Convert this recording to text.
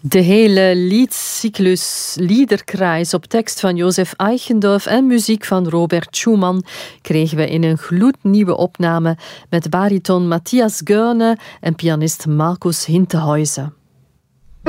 De hele liedcyclus Liederkreis op tekst van Josef Eichendorff en muziek van Robert Schumann kregen we in een gloednieuwe opname met bariton Matthias Görne en pianist Markus Hinterhäuser.